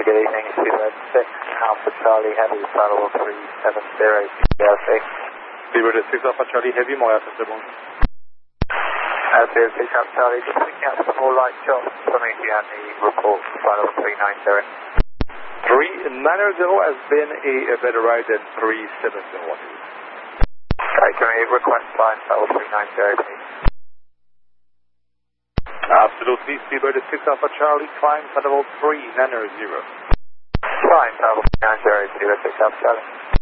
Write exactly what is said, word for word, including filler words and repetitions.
good evening, Seabird six, Alpha Charlie Heavy, Final three seven zero, T L C. Seabird six, Alpha Charlie Heavy, Montréal Saint-Simon. Seabird six, Alpha Charlie, just picking up some more light shots from me and the report for Final three nine zero. three nine zero has been a, a better ride than three seven zero. Okay, can we request line Final three nine zero, please? Absolutely, Seabird six Alpha Charlie, climb level three nine zero. Climb level three nine zero, Seabird six Alpha Charlie.